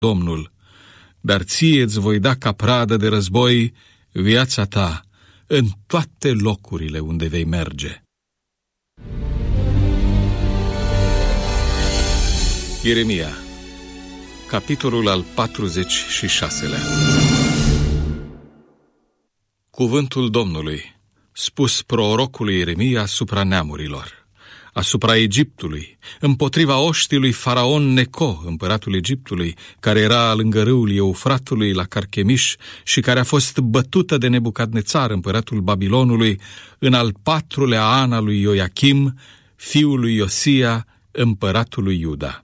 Domnul, dar ție îți voi da ca pradă de război viața ta în toate locurile unde vei merge. Ieremia, capitolul al 46-lea. Cuvântul Domnului, spus prorocului Ieremia asupra neamurilor, asupra Egiptului, împotriva oștii Faraon Neco, împăratul Egiptului, care era lângă râul Eufratului la Carchemiș și care a fost bătută de Nebucadnețar, împăratul Babilonului, în al 4-lea an al lui Ioachim, fiul lui Iosia, împăratul lui Iuda.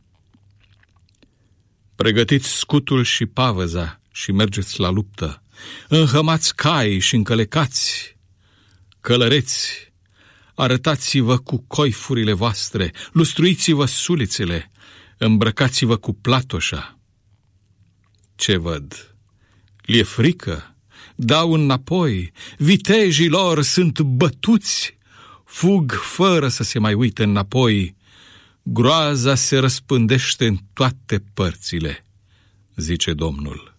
Pregătiți scutul și pavăza și mergeți la luptă, înhămați cai și încălecați, călăreți, arătați-vă cu coifurile voastre, lustruiți-vă sulițele, îmbrăcați-vă cu platoșa. Ce văd? Li-e frică? Dau înapoi, vitejii lor sunt bătuți, fug fără să se mai uite înapoi. Groaza se răspândește în toate părțile, zice Domnul.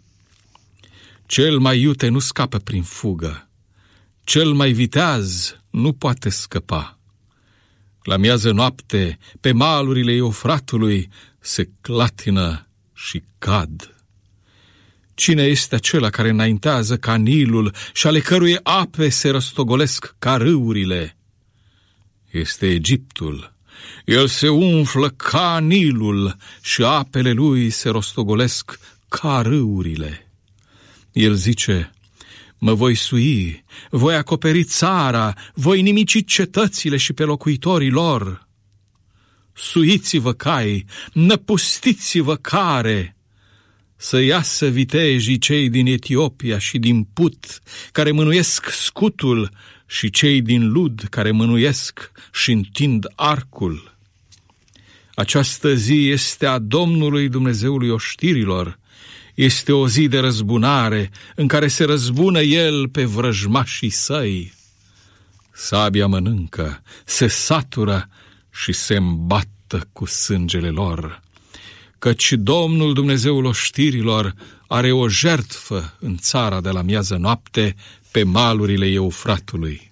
Cel mai iute nu scapă prin fugă, cel mai viteaz nu poate scăpa. La miază noapte, pe malurile Eufratului, se clatină și cad. Cine este acela care înaintează ca Nilul și ale cărui ape se răstogolesc ca râurile? Este Egiptul. El se umflă ca Nilul și apele lui se rostogolesc ca râurile. El zice: mă voi sui, voi acoperi țara, voi nimici cetățile și pe locuitorii lor. Suiți-vă cai, năpustiți-vă care, să iasă vitejii cei din Etiopia și din Put, care mânuiesc scutul, și cei din Lud, care mânuiesc și întind arcul. Această zi este a Domnului Dumnezeului oștirilor, este o zi de răzbunare, în care se răzbună El pe vrăjmașii săi. Sabia mănâncă, se satură și se îmbată cu sângele lor, căci Domnul Dumnezeul oștirilor are o jertfă în țara de la miază noapte, pe malurile Eufratului.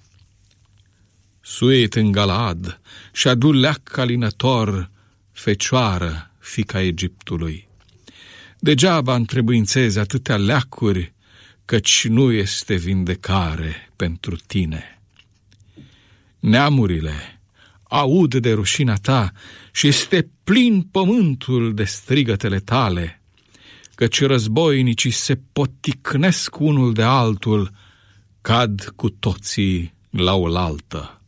Suit în Galaad și adu leac alinător, fecioară, fiica Egiptului. Degeaba întrebuințezi atâtea leacuri, căci nu este vindecare pentru tine. Neamurile aud de rușinea ta și este plin pământul de strigătele tale, căci războinicii se poticnesc unul de altul, cad cu toții la oaltă.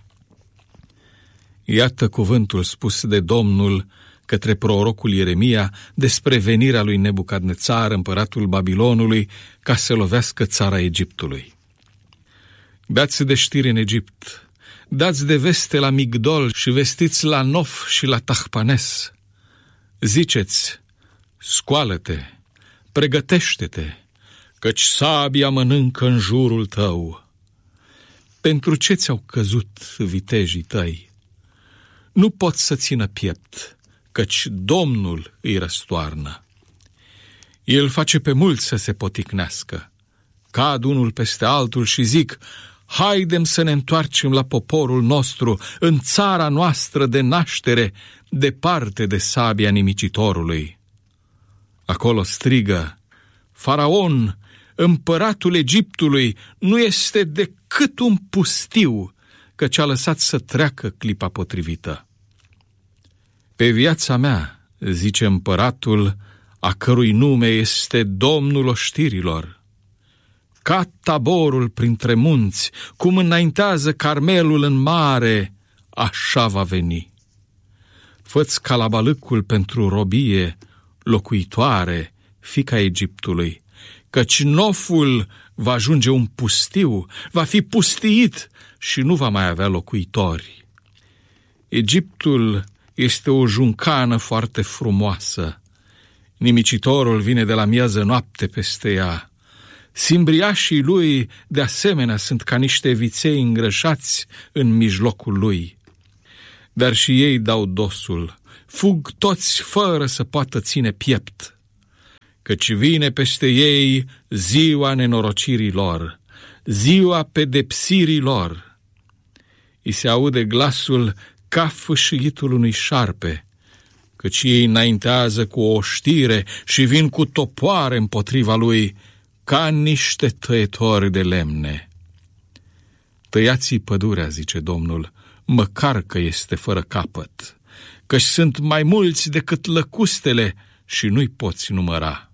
Iată cuvântul spus de Domnul către prorocul Ieremia despre venirea lui Nebucadnețar, împăratul Babilonului, ca să lovească țara Egiptului. Dați de știri în Egipt, dați de veste la Migdol și vestiți la Nof și la Tahpanes. Ziceți: scoală-te, pregătește-te, căci sabia mănâncă în jurul tău. Pentru ce ți-au căzut vitejii tăi? Nu pot să țină piept, căci Domnul îi răstoarnă. El face pe mulți să se poticnească. Cad unul peste altul și zic: haidem să ne întoarcem la poporul nostru, în țara noastră de naștere, departe de sabia nimicitorului. Acolo strigă: Faraon, împăratul Egiptului, nu este decât un pustiu, căci a lăsat să treacă clipa potrivită. Pe viața mea, zice împăratul, a cărui nume este Domnul oștirilor, ca Taborul printre munți, cum înaintează Carmelul în mare, așa va veni. Fă-ți calabalâcul pentru robie, locuitoare, fiica Egiptului, căci Noful va ajunge un pustiu, va fi pustiit și nu va mai avea locuitori. Egiptul este o juncană foarte frumoasă. Nimicitorul vine de la miază noapte peste ea. Simbriașii lui, de asemenea, sunt ca niște viței îngrășați în mijlocul lui. Dar și ei dau dosul, fug toți fără să poată ține piept. căci vine peste ei ziua nenorocirii lor, ziua pedepsirii lor. I se aude glasul ca fâșâitul unui șarpe, căci ei înaintează cu o știre și vin cu topoare împotriva lui, ca niște tăietori de lemne. Tăiați-i pădurea, zice Domnul, măcar că este fără capăt, căci sunt mai mulți decât lăcustele și nu-i poți număra.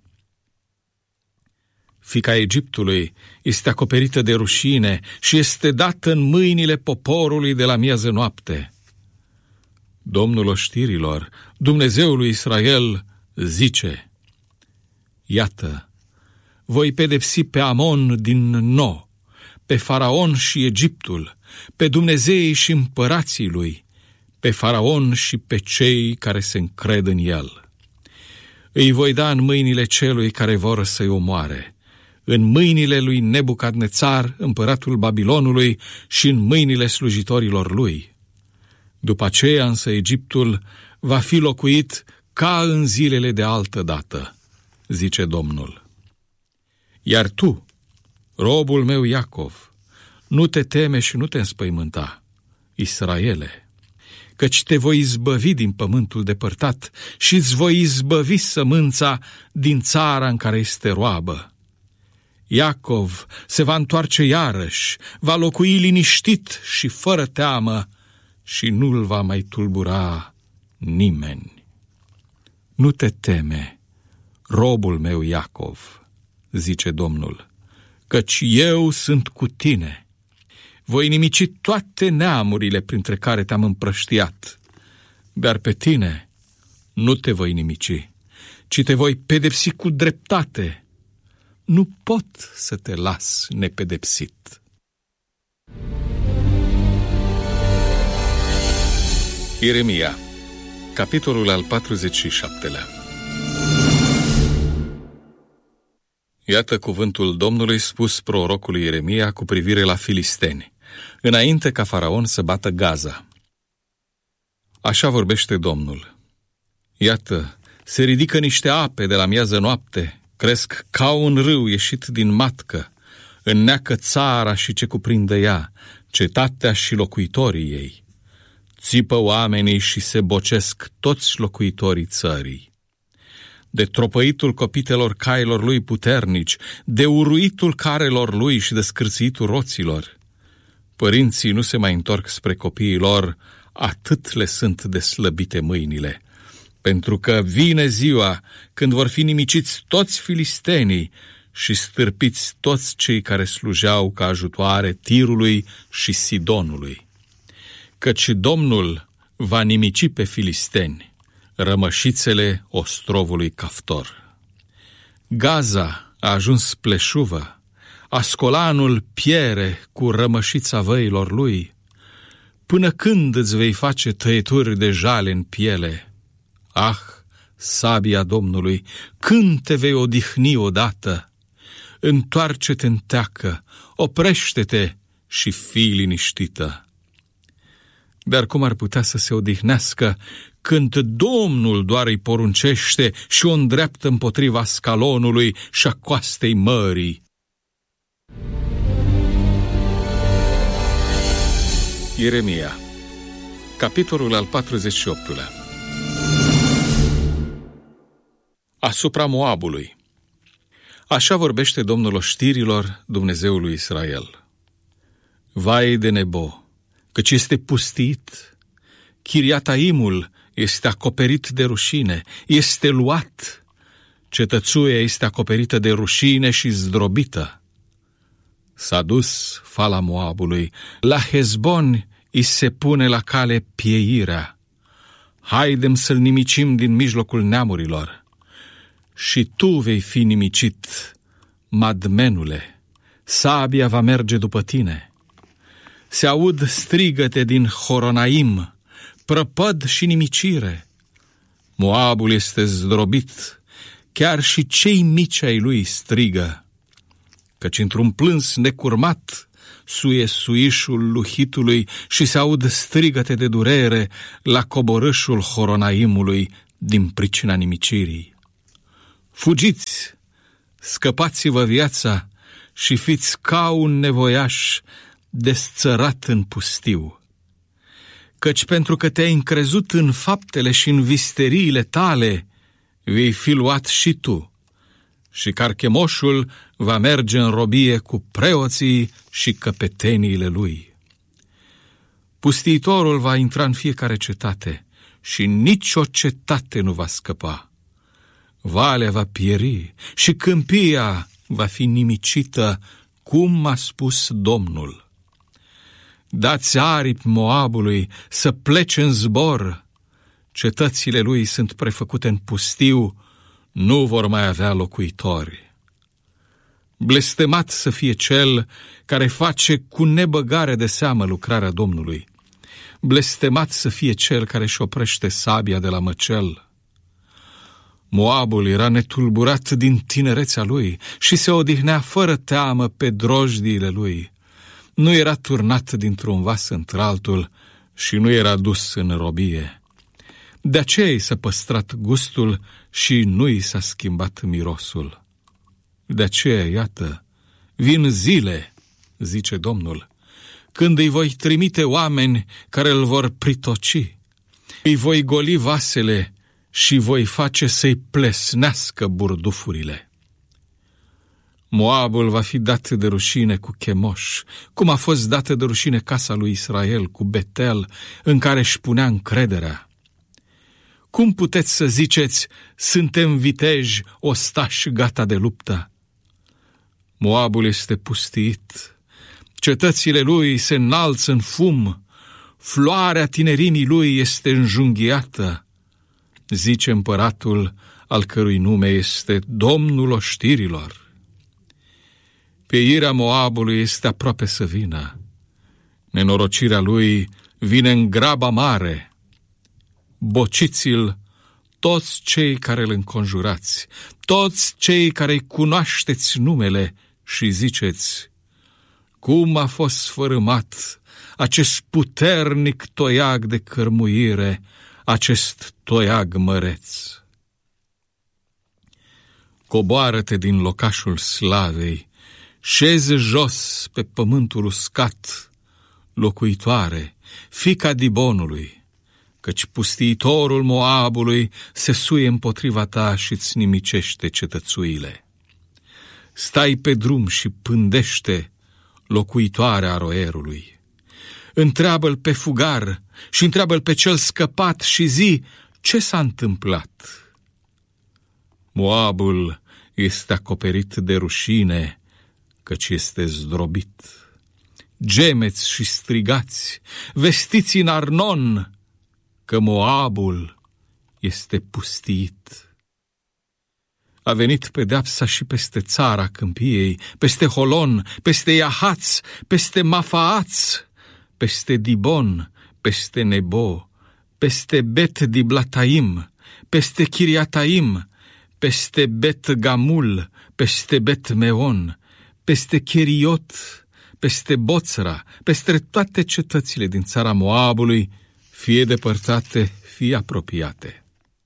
Fiica Egiptului este acoperită de rușine și este dată în mâinile poporului de la miază noapte. Domnul oștirilor, Dumnezeul lui Israel, zice: iată, voi pedepsi pe Amon din nou, pe Faraon și Egiptul, pe dumnezeii și împărații lui, pe Faraon și pe cei care se încred în el. Îi voi da în mâinile celui care vor să-i omoare, în mâinile lui Nebucadnețar, împăratul Babilonului, și în mâinile slujitorilor lui. După aceea însă Egiptul va fi locuit ca în zilele de altă dată, zice Domnul. Iar tu, robul meu Iacov, nu te teme și nu te înspăimânta, Israele, căci te voi izbăvi din pământul depărtat și îți voi izbăvi sămânța din țara în care este roabă. Iacov se va întoarce iarăși, va locui liniștit și fără teamă și nu-l va mai tulbura nimeni. Nu te teme, robul meu Iacov, zice Domnul, căci eu sunt cu tine. Voi nimici toate neamurile printre care te-am împrăștiat, dar pe tine nu te voi nimici, ci te voi pedepsi cu dreptate. Nu pot să te las nepedepsit. Ieremia, capitolul al 47-lea. Iată cuvântul Domnului spus prorocului Ieremia cu privire la filisteni, înainte ca Faraon să bată Gaza. Așa vorbește Domnul: iată, se ridică niște ape de la miază noapte, cresc ca un râu ieșit din matcă, înneacă țara și ce cuprinde ea, cetatea și locuitorii ei. Țipă oamenii și se bocesc toți locuitorii țării. De tropăitul copitelor cailor lui puternici, de uruitul carelor lui și de scârțitul roților. Părinții nu se mai întorc spre copiii lor, atât le sunt de slăbite mâinile. Pentru că vine ziua când vor fi nimiciți toți filistenii și stârpiți toți cei care slujeau ca ajutoare Tirului și Sidonului. Căci Domnul va nimici pe filisteni, rămășițele ostrovului Caftor. Gaza a ajuns pleșuvă, Ascolanul piere cu rămășița văilor lui. Până când îți vei face tăieturi de jale în piele? Ah, sabia Domnului, când te vei odihni odată? Întoarce-te în teacă, oprește-te și fii liniștită. Dar cum ar putea să se odihnească când Domnul doar îi poruncește și o îndreaptă împotriva Scalonului și a coastei mării? Ieremia, capitolul al 48-lea. Asupra Moabului. Așa vorbește Domnul oștirilor, Dumnezeul lui Israel. Vai de Nebo, căci este pustit, Chiriataimul este acoperit de rușine, este luat, cetățuia este acoperită de rușine și zdrobită. S-a dus fala Moabului, la Hezbon îi se pune la cale pieirea. Haidem să-l nimicim din mijlocul neamurilor. Și tu vei fi nimicit, Madmenule, sabia va merge după tine. Se aud strigăte din Horonaim, prăpăd și nimicire. Moabul este zdrobit, chiar și cei mici ai lui strigă, căci într-un plâns necurmat suie suișul luhitului și se aud strigăte de durere la coborâșul Horonaimului din pricina nimicirii. Fugiți, scăpați-vă viața și fiți ca un nevoiaș desțărat în pustiu. Căci pentru că te-ai încrezut în faptele și în visteriile tale, vei fi luat și tu, și carchemoșul va merge în robie cu preoții și căpeteniile lui. Pustiitorul va intra în fiecare cetate și nicio cetate nu va scăpa. Valea va pieri și câmpia va fi nimicită, cum a spus Domnul. Dați aripi Moabului să plece în zbor, cetățile lui sunt prefăcute în pustiu, nu vor mai avea locuitori. Blestemat să fie cel care face cu nebăgare de seamă lucrarea Domnului. Blestemat să fie cel care își oprește sabia de la măcel. Moabul era netulburat din tinerețea lui și se odihnea fără teamă pe drojdiile lui. Nu era turnat dintr-un vas într-altul și nu era dus în robie. De aceea i s-a păstrat gustul și nu i s-a schimbat mirosul. De aceea, iată, vin zile, zice Domnul, când îi voi trimite oameni care îl vor pritoci. Îi voi goli vasele și voi face să-i plesnească burdufurile. Moabul va fi dat de rușine cu Chemoș, cum a fost dată de rușine casa lui Israel cu Betel, în care își punea încrederea. Cum puteți să ziceți, suntem viteji, ostași gata de luptă? Moabul este pustiit, cetățile lui se înalță în fum, floarea tinerimii lui este înjunghiată, zice împăratul al cărui nume este Domnul oștirilor. Pieirea Moabului este aproape să vină, nenorocirea lui vine în graba mare. Bociți-l toți cei care îl înconjurați, toți cei care-i cunoașteți numele și ziceți, cum a fost sfărâmat acest puternic toiag de cărmuire, acest toiag măreț. Coboară-te din locașul slavei, șezi jos pe pământul uscat, locuitoare, fiica Dibonului, căci pustiitorul Moabului se suie împotriva ta și-ți nimicește cetățuile. Stai pe drum și pândește, locuitoarea Aroerului. Întreabă-l pe fugar și întreabă-l pe cel scăpat și zi ce s-a întâmplat. Moabul este acoperit de rușine, căci este zdrobit. Gemeți și strigați, vestiți în Arnon, că Moabul este pustiit. A venit pedeapsa și peste țara câmpiei, peste Holon, peste Iahaț, peste Mafaaț, peste Dibon, peste Nebo, peste Bet Diblataim, peste Chiriataim, peste Bet Gamul, peste Bet Meon, peste Cheriot, peste Boțra, peste toate cetățile din țara Moabului, fie depărtate, fie apropiate.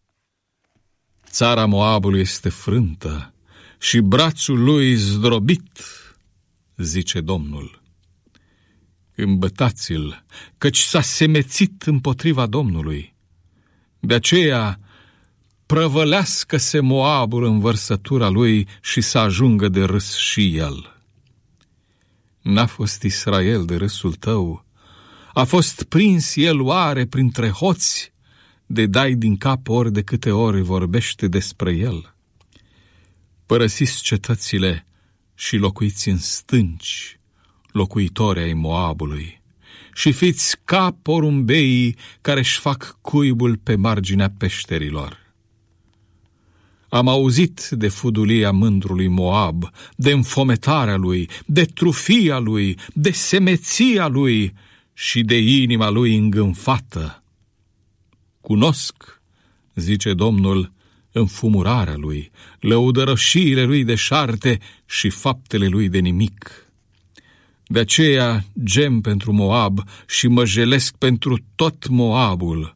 Țara Moabului este frântă și brațul lui zdrobit, zice Domnul. Îmbătați-l, căci s-a semețit împotriva Domnului. De aceea prăvălească-se Moabul în vărsătura lui și să ajungă de râs și el. N-a fost Israel de râsul tău, a fost prins el oare printre hoți, de dai din cap ori de câte ori vorbește despre el. Părăsiți cetățile și locuiți în stânci, locuitori ai Moabului, și fiți ca porumbeii care își fac cuibul pe marginea peșterilor. Am auzit de fudulia mândrului Moab, de înfometarea lui, de trufia lui, de semeția lui și de inima lui îngânfată. Cunosc, zice Domnul, înfumurarea lui, lăudărășiile lui deșarte și faptele lui de nimic. De aceea gem pentru Moab și mă jelesc pentru tot Moabul.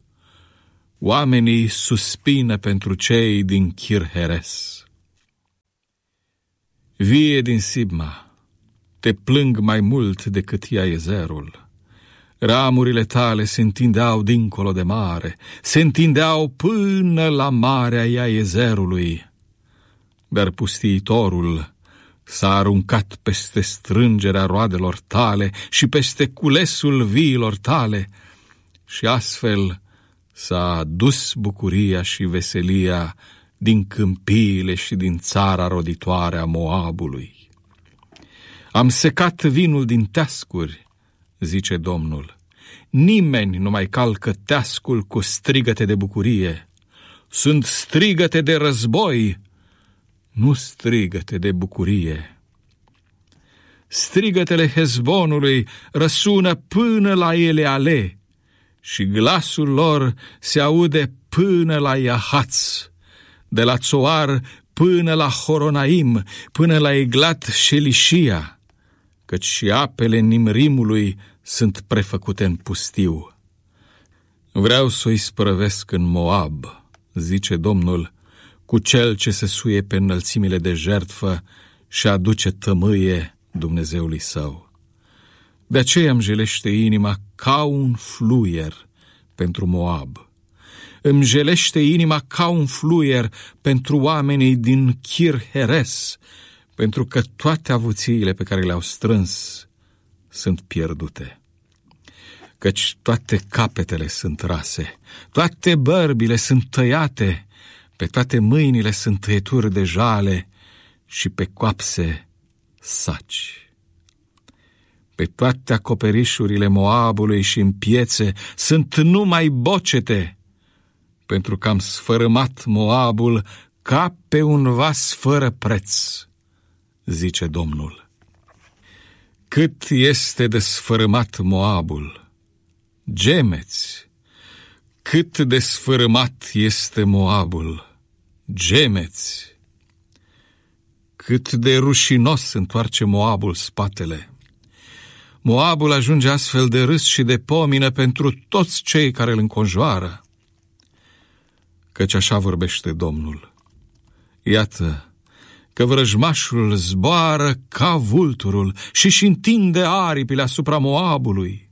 Oamenii suspină pentru cei din Chirheres. Vie din Sibma, te plâng mai mult decât Iaezerul. Ramurile tale se întindeau dincolo de mare, se întindeau până la marea Iaezerului. Dar pustiitorul s-a aruncat peste strângerea roadelor tale și peste culesul viilor tale și astfel s-a dus bucuria și veselia din câmpiile și din țara roditoare a Moabului. Am secat vinul din teascuri, zice Domnul. Nimeni nu mai calcă teascul cu strigăte de bucurie. Sunt strigăte de război, nu strigăte de bucurie. Strigătele Hezbonului răsună până la Eleale și glasul lor se aude până la Iahaț, de la Țoar până la Horonaim, până la Eglat Șelișia, căci și apele Nimrimului sunt prefăcute în pustiu. Vreau să o isprăvesc în Moab, zice Domnul, cu cel ce se suie pe înălțimile de jertfă și aduce tămâie Dumnezeului său. De aceea îmi jelește inima ca un fluier pentru Moab. Îmi jelește inima ca un fluier pentru oamenii din Kir-Heres, pentru că toate avuțiile pe care le-au strâns sunt pierdute. Căci toate capetele sunt rase, toate bărbile sunt tăiate, pe toate mâinile sunt tăieturi de jale și pe coapse saci. Pe toate acoperișurile Moabului și în piețe sunt numai bocete, pentru că am sfărâmat Moabul ca pe un vas fără preț, zice Domnul. Cât este de sfărâmat Moabul! Gemeți! Cât de sfărâmat este Moabul! Gemeți! Cât de rușinos întoarce Moabul spatele! Moabul ajunge astfel de râs și de pomină pentru toți cei care îl înconjoară. Căci așa vorbește Domnul. Iată că vrăjmașul zboară ca vulturul și-și întinde aripile asupra Moabului.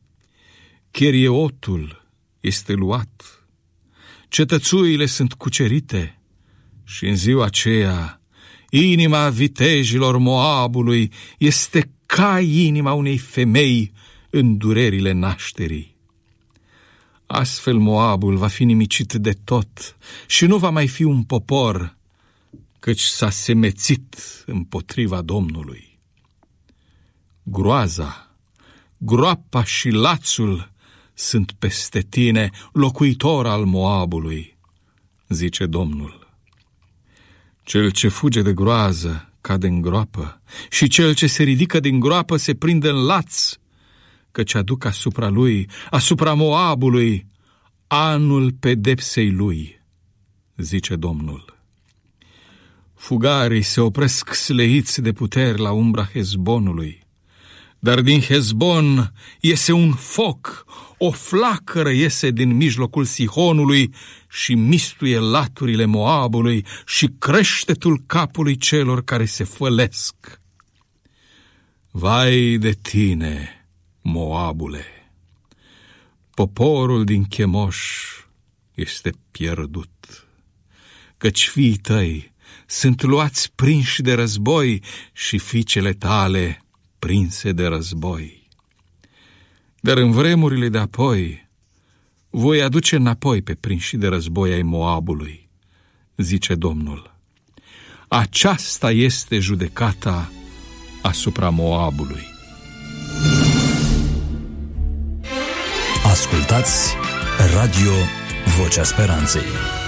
Cherieotul este luat, cetățuile sunt cucerite și în ziua aceea inima vitejilor Moabului este ca inima unei femei în durerile nașterii. Astfel Moabul va fi nimicit de tot și nu va mai fi un popor, căci s-a semețit împotriva Domnului. Groaza, groapa și lațul sunt peste tine, locuitor al Moabului, zice Domnul. Cel ce fuge de groază cade în groapă și cel ce se ridică din groapă se prinde în laț, căci aduc asupra lui, asupra Moabului, anul pedepsei lui, zice Domnul. Fugarii se opresc sleiți de puteri la umbra Hezbonului, dar din Hezbon iese un foc, o flacără iese din mijlocul Sihonului și mistuie laturile Moabului și creștetul capului celor care se fălesc. Vai de tine, Moabule! Poporul din Chemoș este pierdut, căci fiii tăi sunt luați prinși de război și fiicele tale prinse de război. Dar în vremurile de apoi voi aduce înapoi pe prinși de război ai Moabului, zice Domnul. Aceasta este judecata asupra Moabului. Ascultați Radio Vocea Speranței.